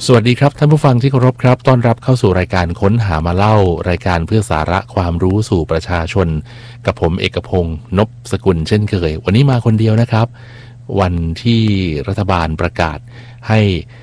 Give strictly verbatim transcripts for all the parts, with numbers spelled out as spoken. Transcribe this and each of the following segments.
สวัสดีครับท่านผู้ฟังที่เคารพครับต้อนรับเข้าสู่รายการค้นหามาเล่ารายการเพื่อสาระความรู้สู่ประชาชนกับผมเอกพงษ์นพสกุลเช่นเคยวันนี้มาคนเดียวนะครับวันที่รัฐบาลประกาศให้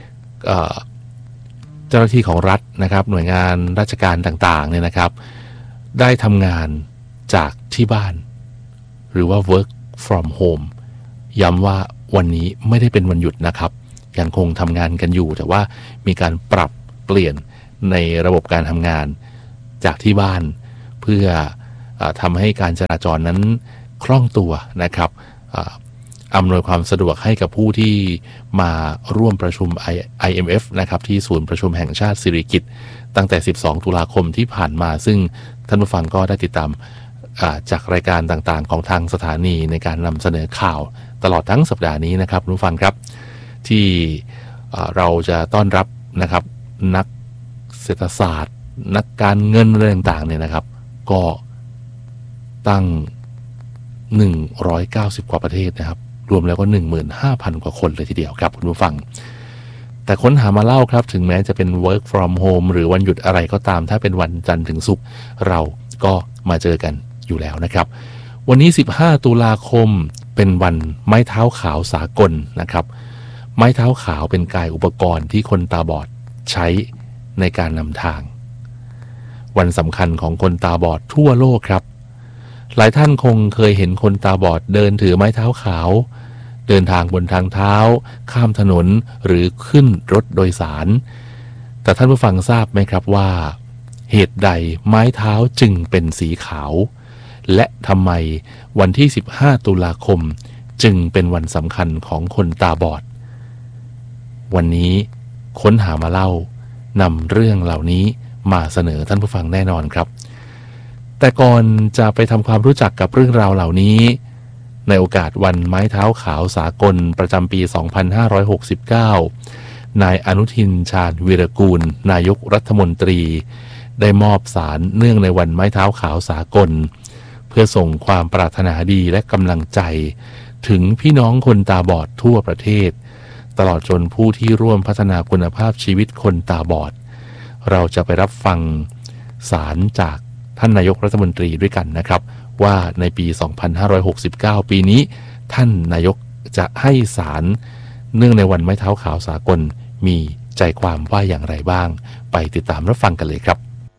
เจ้าหน้าที่ของรัฐนะครับหน่วยงานราชการต่างๆเนี่ยนะครับได้ทำงานจากที่บ้านหรือว่า work from home ย้ำว่าวันนี้ไม่ได้เป็นวันหยุดนะครับยังคงทำงานกันอยู่แต่ว่ามีการปรับเปลี่ยนในระบบการทำงานจากที่บ้านเพื่อทำให้การจราจรนั้นคล่องตัวนะครับอำนวยความสะดวกให้กับผู้ที่มาร่วมประชุม ไอ เอ็ม เอฟ นะครับที่ศูนย์ประชุมแห่งชาติสิริกิติ์ตั้งแต่สิบสองตุลาคมที่ผ่านมาซึ่งท่านผู้ฟังก็ได้ติดตามจากรายการต่างๆของทางสถานีในการนำเสนอข่าวตลอดทั้งสัปดาห์นี้นะครับผู้ฟังครับที่เราจะต้อนรับนะครับนักเศรษฐศาสตร์นักการเงินอะไรต่างๆเนี่ยนะครับก็ตั้งหนึ่งร้อยเก้าสิบกว่าประเทศนะครับรวมแล้วก็ หนึ่งหมื่นห้าพัน กว่าคนเลยทีเดียวครับคุณผู้ฟังแต่ค้นหามาเล่าครับถึงแม้จะเป็น work from home หรือวันหยุดอะไรก็ตามถ้าเป็นวันจันทร์ถึงศุกร์เราก็มาเจอกันอยู่แล้วนะครับวันนี้สิบห้าตุลาคมเป็นวันไม้เท้าขาวสากลนะครับไม้เท้าขาวเป็นกายอุปกรณ์ที่คนตาบอดใช้ในการนำทางวันสำคัญของคนตาบอดทั่วโลกครับหลายท่านคงเคยเห็นคนตาบอดเดินถือไม้เท้าขาวเดินทางบนทางเท้าข้ามถนนหรือขึ้นรถโดยสารแต่ท่านผู้ฟังทราบไหมครับว่าเหตุใดไม้เท้าจึงเป็นสีขาวและทำไมวันที่สิบห้าตุลาคมจึงเป็นวันสำคัญของคนตาบอดวันนี้ค้นหามาเล่านำเรื่องเหล่านี้มาเสนอท่านผู้ฟังแน่นอนครับแต่ก่อนจะไปทำความรู้จักกับเรื่องราวเหล่านี้ในโอกาสวันไม้เท้าขาวสากลประจำปี สองพันห้าร้อยหกสิบเก้า นายอนุทินชาญวีรกูลนายกรัฐมนตรีได้มอบสารเนื่องในวันไม้เท้าขาวสากลเพื่อส่งความปรารถนาดีและกำลังใจถึงพี่น้องคนตาบอดทั่วประเทศตลอดจนผู้ที่ร่วมพัฒนาคุณภาพชีวิตคนตาบอดเราจะไปรับฟังสารจากท่านนายกรัฐมนตรีด้วยกันนะครับว่าในปี สองพันห้าร้อยหกสิบเก้า ปีนี้ท่านนายกจะให้สารเนื่องในวันไม้เท้าขาวสากลมีใจความว่าอย่างไรบ้างไปติดตามรับฟังกันเลยครับ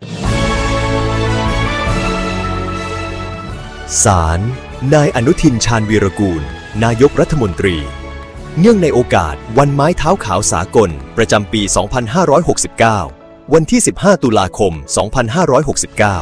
สารนายอนุทินชาญวีรกูลนายกรัฐมนตรีเนื่องในโอกาสวันไม้เท้าขาวสากลประจำปี สองพันห้าร้อยหกสิบเก้า วันที่ สิบห้า ตุลาคม สองพันห้าร้อยหกสิบเก้า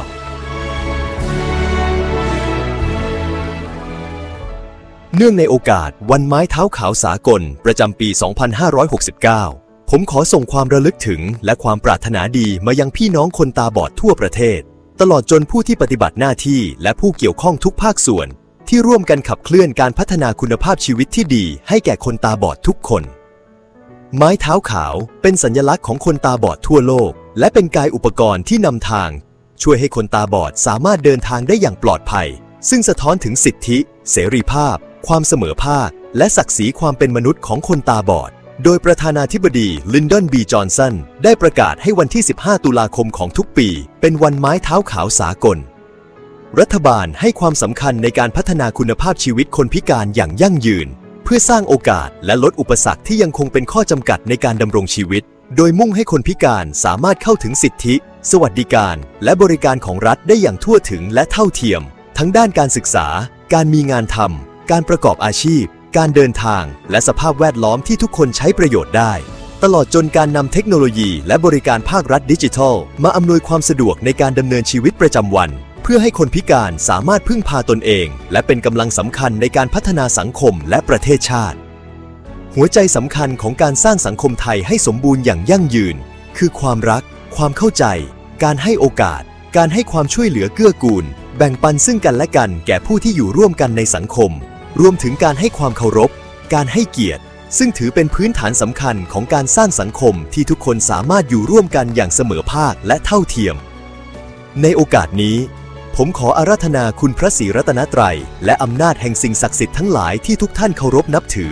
เนื่องในโอกาสวันไม้เท้าขาวสากลประจำปี สองพันห้าร้อยหกสิบเก้า ผมขอส่งความระลึกถึงและความปรารถนาดีมายังพี่น้องคนตาบอดทั่วประเทศตลอดจนผู้ที่ปฏิบัติหน้าที่และผู้เกี่ยวข้องทุกภาคส่วนที่ร่วมกันขับเคลื่อนการพัฒนาคุณภาพชีวิตที่ดีให้แก่คนตาบอดทุกคนไม้เท้าขาวเป็นสัญลักษณ์ของคนตาบอดทั่วโลกและเป็นกายอุปกรณ์ที่นำทางช่วยให้คนตาบอดสามารถเดินทางได้อย่างปลอดภัยซึ่งสะท้อนถึงสิทธิเสรีภาพความเสมอภาคและศักดิ์ศรีความเป็นมนุษย์ของคนตาบอดโดยประธานาธิบดีลินดอนบีจอห์นสันได้ประกาศให้วันที่ สิบห้า ตุลาคมของทุกปีเป็นวันไม้เท้าขาวสากลรัฐบาลให้ความสำคัญในการพัฒนาคุณภาพชีวิตคนพิการอย่างยั่งยืนเพื่อสร้างโอกาสและลดอุปสรรคที่ยังคงเป็นข้อจำกัดในการดำรงชีวิตโดยมุ่งให้คนพิการสามารถเข้าถึงสิทธิสวัสดิการและบริการของรัฐได้อย่างทั่วถึงและเท่าเทียมทั้งด้านการศึกษาการมีงานทำการประกอบอาชีพการเดินทางและสภาพแวดล้อมที่ทุกคนใช้ประโยชน์ได้ตลอดจนการนำเทคโนโลยีและบริการภาครัฐดิจิทัลมาอำนวยความสะดวกในการดำเนินชีวิตประจำวันเพื่อให้คนพิการสามารถพึ่งพาตนเองและเป็นกำลังสำคัญในการพัฒนาสังคมและประเทศชาติหัวใจสำคัญของการสร้างสังคมไทยให้สมบูรณ์อย่างยั่งยืนคือความรักความเข้าใจการให้โอกาสการให้ความช่วยเหลือเกื้อกูลแบ่งปันซึ่งกันและกันแก่ผู้ที่อยู่ร่วมกันในสังคมรวมถึงการให้ความเคารพการให้เกียรติซึ่งถือเป็นพื้นฐานสำคัญของการสร้างสังคมที่ทุกคนสามารถอยู่ร่วมกันอย่างเสมอภาคและเท่าเทียมในโอกาสนี้ผมขออาราธนาคุณพระศรีรัตนตรัยและอำนาจแห่งสิ่งศักดิ์สิทธิ์ทั้งหลายที่ทุกท่านเคารพนับถือ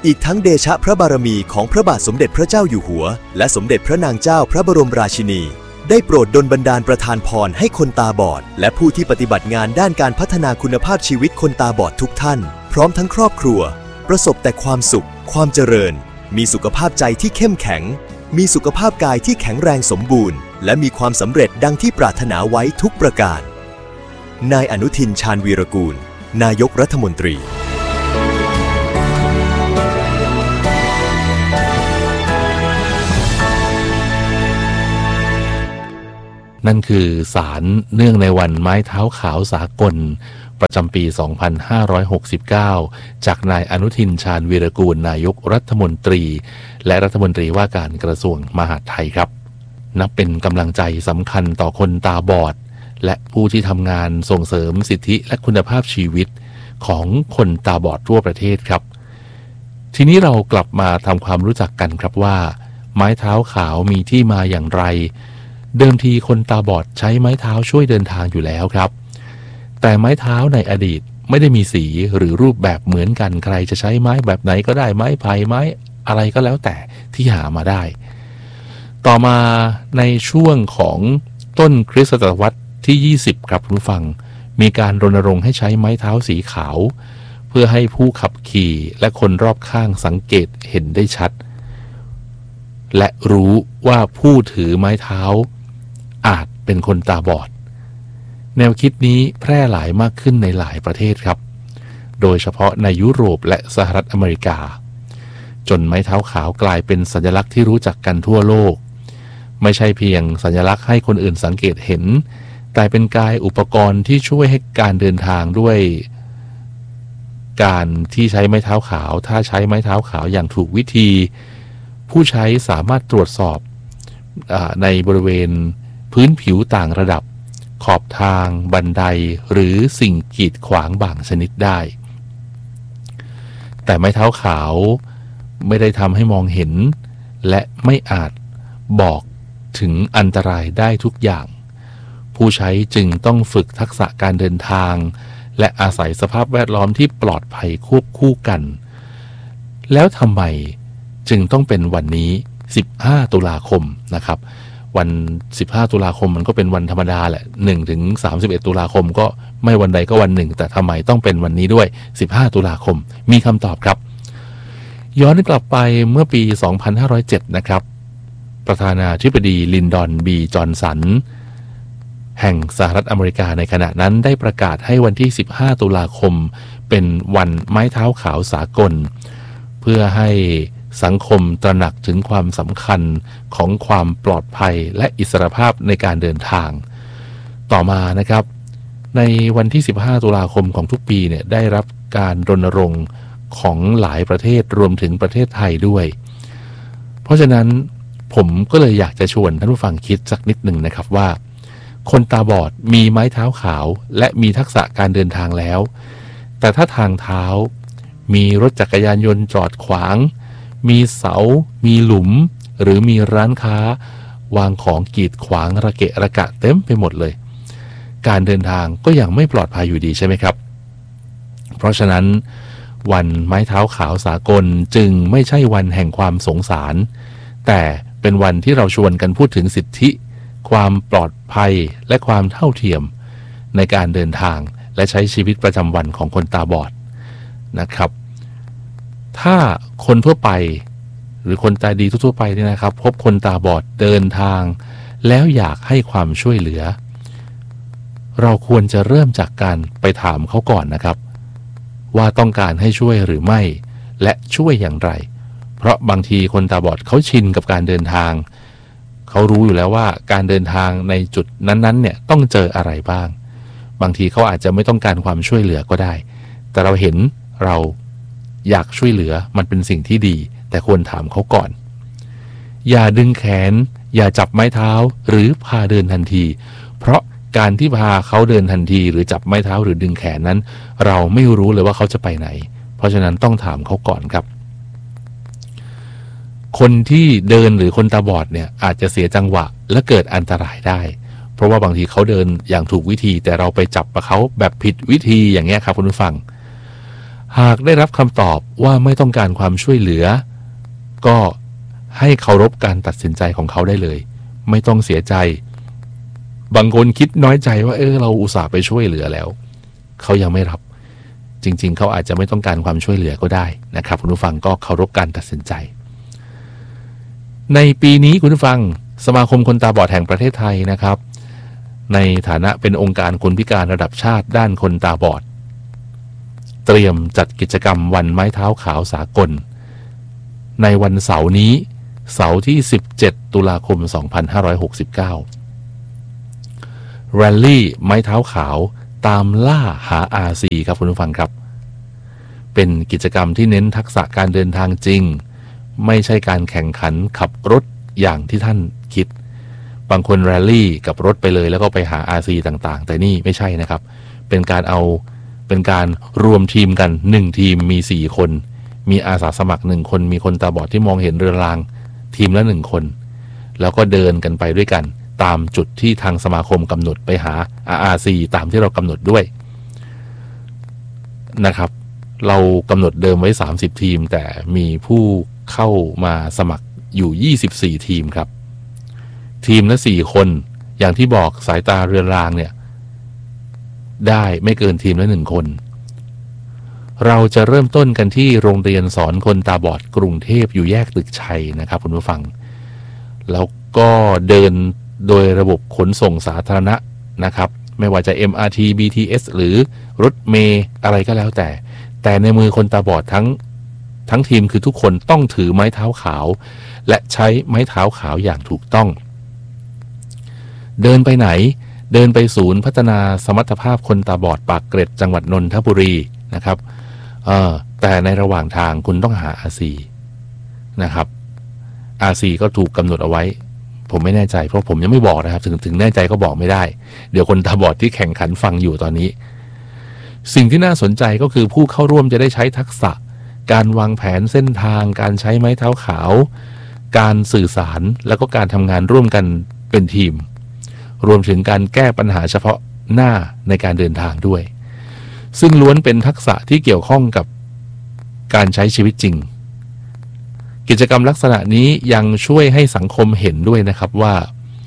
อีกทั้งเดชะพระบารมีของพระบาทสมเด็จพระเจ้าอยู่หัวและสมเด็จพระนางเจ้าพระบรมราชินีได้โปรดดลบันดาลประทานพรให้คนตาบอดและผู้ที่ปฏิบัติงานด้านการพัฒนาคุณภาพชีวิตคนตาบอดทุกท่านพร้อมทั้งครอบครัวประสบแต่ความสุขความเจริญมีสุขภาพใจที่เข้มแข็งมีสุขภาพกายที่แข็งแรงสมบูรณ์และมีความสำเร็จดังที่ปรารถนาไว้ทุกประการนายอนุทินชาญวีรกูลนายกรัฐมนตรีนั่นคือสารเนื่องในวันไม้เท้าขาวสากลประจำปี สองพันห้าร้อยหกสิบเก้า จากนายอนุทินชาญวีรกูลนายกรัฐมนตรีและรัฐมนตรีว่าการกระทรวงมหาดไทยครับนับเป็นกำลังใจสำคัญต่อคนตาบอดและผู้ที่ทำงานส่งเสริมสิทธิและคุณภาพชีวิตของคนตาบอดทั่วประเทศครับทีนี้เรากลับมาทำความรู้จักกันครับว่าไม้เท้าขาวมีที่มาอย่างไรเดิมทีคนตาบอดใช้ไม้เท้าช่วยเดินทางอยู่แล้วครับแต่ไม้เท้าในอดีตไม่ได้มีสีหรือรูปแบบเหมือนกันใครจะใช้ไม้แบบไหนก็ได้ไม้ไผ่ไม้อะไรก็แล้วแต่ที่หามาได้ต่อมาในช่วงของต้นคริสตศตวรรษที่ยี่สิบครับคุณผู้ฟังมีการรณรงค์ให้ใช้ไม้เท้าสีขาวเพื่อให้ผู้ขับขี่และคนรอบข้างสังเกตเห็นได้ชัดและรู้ว่าผู้ถือไม้เท้าอาจเป็นคนตาบอดแนวคิดนี้แพร่หลายมากขึ้นในหลายประเทศครับโดยเฉพาะในยุโรปและสหรัฐอเมริกาจนไม้เท้าขาวกลายเป็นสัญลักษณ์ที่รู้จักกันทั่วโลกไม่ใช่เพียงสัญลักษณ์ให้คนอื่นสังเกตเห็นแต่เป็นกายอุปกรณ์ที่ช่วยให้การเดินทางด้วยการที่ใช้ไม้เท้าขาวถ้าใช้ไม้เท้าขาวอย่างถูกวิธีผู้ใช้สามารถตรวจสอบในบริเวณพื้นผิวต่างระดับขอบทางบันไดหรือสิ่งกีดขวางบางชนิดได้แต่ไม้เท้าขาวไม่ได้ทำให้มองเห็นและไม่อาจบอกถึงอันตรายได้ทุกอย่างผู้ใช้จึงต้องฝึกทักษะการเดินทางและอาศัยสภาพแวดล้อมที่ปลอดภัยควบคู่กันแล้วทำไมจึงต้องเป็นวันนี้สิบห้าตุลาคมนะครับวันสิบห้าตุลาคมมันก็เป็นวันธรรมดาแหละหนึ่งถึงสามสิบเอ็ดตุลาคมก็ไม่วันใดก็วันหนึ่งแต่ทำไมต้องเป็นวันนี้ด้วยสิบห้าตุลาคมมีคำตอบครับย้อนกลับไปเมื่อปีสองพันห้าร้อยเจ็ดนะครับประธานาธิบดีลินดอนบีจอห์นสันแห่งสหรัฐอเมริกาในขณะนั้นได้ประกาศให้วันที่สิบห้าตุลาคมเป็นวันไม้เท้าขาวสากลเพื่อให้สังคมตระหนักถึงความสำคัญของความปลอดภัยและอิสรภาพในการเดินทางต่อมานะครับในวันที่สิบห้าตุลาคมของทุกปีเนี่ยได้รับการรณรงค์ของหลายประเทศรวมถึงประเทศไทยด้วยเพราะฉะนั้นผมก็เลยอยากจะชวนท่านผู้ฟังคิดสักนิดหนึ่งนะครับว่าคนตาบอดมีไม้เท้าขาวและมีทักษะการเดินทางแล้วแต่ถ้าทางเท้ามีรถจักรยานยนต์จอดขวางมีเสามีหลุมหรือมีร้านค้าวางของกีดขวางระเกะระกะเต็มไปหมดเลยการเดินทางก็ยังไม่ปลอดภัยอยู่ดีใช่ไหมครับเพราะฉะนั้นวันไม้เท้าขาวสากลจึงไม่ใช่วันแห่งความสงสารแต่เป็นวันที่เราชวนกันพูดถึงสิทธิความปลอดภัยและความเท่าเทียมในการเดินทางและใช้ชีวิตประจำวันของคนตาบอดนะครับถ้าคนทั่วไปหรือคนตาดีทั่วไปเนี่ยนะครับพบคนตาบอดเดินทางแล้วอยากให้ความช่วยเหลือเราควรจะเริ่มจากการไปถามเขาก่อนนะครับว่าต้องการให้ช่วยหรือไม่และช่วยอย่างไรเพราะบางทีคนตาบอดเขาชินกับการเดินทางเขารู้อยู่แล้วว่าการเดินทางในจุดนั้นๆเนี่ยต้องเจออะไรบ้างบางทีเขาอาจจะไม่ต้องการความช่วยเหลือก็ได้แต่เราเห็นเราอยากช่วยเหลือมันเป็นสิ่งที่ดีแต่ควรถามเขาก่อนอย่าดึงแขนอย่าจับไม้เท้าหรือพาเดินทันทีเพราะการที่พาเขาเดินทันทีหรือจับไม้เท้าหรือดึงแขนนั้นเราไม่รู้เลยว่าเขาจะไปไหนเพราะฉะนั้นต้องถามเขาก่อนครับคนที่เดินหรือคนตาบอดเนี่ยอาจจะเสียจังหวะและเกิดอันตรายได้เพราะว่าบางทีเขาเดินอย่างถูกวิธีแต่เราไปจับเขาแบบผิดวิธีอย่างเงี้ยครับคุณผู้ฟังหากได้รับคำตอบว่าไม่ต้องการความช่วยเหลือก็ให้เคารพการตัดสินใจของเขาได้เลยไม่ต้องเสียใจบางคนคิดน้อยใจว่าเออเราอุตส่าห์ไปช่วยเหลือแล้วเขายังไม่รับจริงๆเขาอาจจะไม่ต้องการความช่วยเหลือก็ได้นะครับคุณผู้ฟังก็เคารพการตัดสินใจในปีนี้คุณผู้ฟังสมาคมคนตาบอดแห่งประเทศไทยนะครับในฐานะเป็นองค์การคนพิการระดับชาติด้านคนตาบอดเตรียมจัดกิจกรรมวันไม้เท้าขาวสากลในวันเสาร์นี้เสาร์ที่สิบเจ็ดตุลาคมสองพันห้าร้อยหกสิบเก้าแรลลี่ไม้เท้าขาวตามล่าหา อาร์ ซี ครับคุณผู้ฟังครับเป็นกิจกรรมที่เน้นทักษะการเดินทางจริงไม่ใช่การแข่งขันขับรถอย่างที่ท่านคิดบางคนแรลลี่กับรถไปเลยแล้วก็ไปหา อาร์ ซี ต่างๆแต่นี่ไม่ใช่นะครับเป็นการเอาเป็นการรวมทีมกันหนึ่งทีมมีสี่คนมีอาสาสมัครหนึ่งคนมีคนตาบอดที่มองเห็นเรือนรางทีมละหนึ่งคนแล้วก็เดินกันไปด้วยกันตามจุดที่ทางสมาคมกำหนดไปหา อาร์ ซี ตามที่เรากำหนดด้วยนะครับเรากำหนดเดิมไว้สามสิบทีมแต่มีผู้เข้ามาสมัครอยู่ยี่สิบสี่ทีมครับทีมละสี่คนอย่างที่บอกสายตาเรือนรางเนี่ยได้ไม่เกินทีมละหนึ่งคนเราจะเริ่มต้นกันที่โรงเรียนสอนคนตาบอดกรุงเทพอยู่แยกตึกชัยนะครับคุณผู้ฟังแล้วก็เดินโดยระบบขนส่งสาธารณะนะครับไม่ว่าจะ เอ็ม อาร์ ที บี ที เอส หรือรถเมล์อะไรก็แล้วแต่แต่ในมือคนตาบอดทั้งทั้งทีมคือทุกคนต้องถือไม้เท้าขาวและใช้ไม้เท้าขาวอย่างถูกต้องเดินไปไหนเดินไปศูนย์พัฒนาสมรรถภาพคนตาบอดปากเกร็ดจังหวัดนนทบุรีนะครับเออแต่ในระหว่างทางคุณต้องหา อาร์ ซี นะครับ อาร์ ซี ก็ถูกกำหนดเอาไว้ผมไม่แน่ใจเพราะผมยังไม่บอกนะครับถึงถึงแน่ใจก็บอกไม่ได้เดี๋ยวคนตาบอดที่แข่งขันฟังอยู่ตอนนี้สิ่งที่น่าสนใจก็คือผู้เข้าร่วมจะได้ใช้ทักษะการวางแผนเส้นทางการใช้ไม้เท้าขาวการสื่อสารแล้วก็การทำงานร่วมกันเป็นทีมรวมถึงการแก้ปัญหาเฉพาะหน้าในการเดินทางด้วยซึ่งล้วนเป็นทักษะที่เกี่ยวข้องกับการใช้ชีวิตจริงกิจกรรมลักษณะนี้ยังช่วยให้สังคมเห็นด้วยนะครับว่า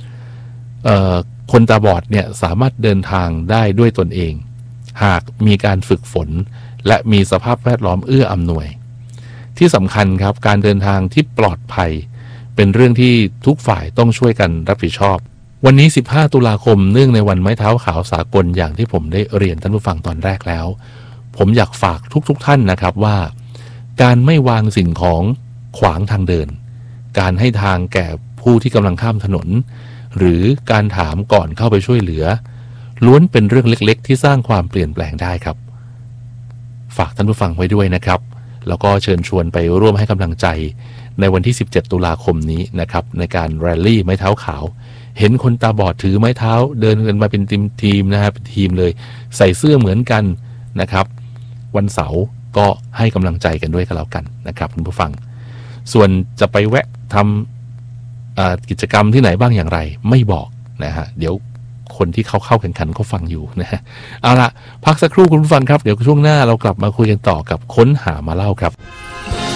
คนตาบอดเนี่ยสามารถเดินทางได้ด้วยตนเองหากมีการฝึกฝนและมีสภาพแวดล้อมเอื้ออำนวยที่สำคัญครับการเดินทางที่ปลอดภัยเป็นเรื่องที่ทุกฝ่ายต้องช่วยกันรับผิดชอบวันนี้สิบห้าตุลาคมเนื่องในวันไม้เท้าขาวสากลอย่างที่ผมได้เรียนท่านผู้ฟังตอนแรกแล้วผมอยากฝากทุกๆ ท่านนะครับว่าการไม่วางสิ่งของขวางทางเดินการให้ทางแก่ผู้ที่กำลังข้ามถนนหรือการถามก่อนเข้าไปช่วยเหลือล้วนเป็นเรื่องเล็กๆที่สร้างความเปลี่ยนแปลงได้ครับฝากท่านผู้ฟังไว้ด้วยนะครับแล้วก็เชิญชวนไปร่วมให้กำลังใจในวันที่สิบเจ็ดตุลาคมนี้นะครับในการแรลลี่ไม้เท้าขาวเห็นคนตาบอดถือไม้เท้าเดินกันมาเป็นทีมทีมนะครับเป็นทีมเลยใส่เสื้อเหมือนกันนะครับวันเสาร์ก็ให้กำลังใจกันด้วยก็แล้วกันนะครับคุณผู้ฟังส่วนจะไปแวะทำกิจกรรมที่ไหนบ้างอย่างไรไม่บอกนะฮะเดี๋ยวคนที่เขาเข้าแข่งขันเขาฟังอยู่นะฮะเอาละพักสักครู่คุณผู้ฟังครับเดี๋ยวช่วงหน้าเรากลับมาคุยกันต่อกับค้นหามาเล่าครับ